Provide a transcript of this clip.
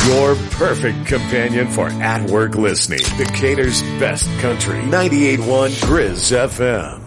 Your perfect companion for at-work listening. Decatur's best country. 98.1 Grizz FM.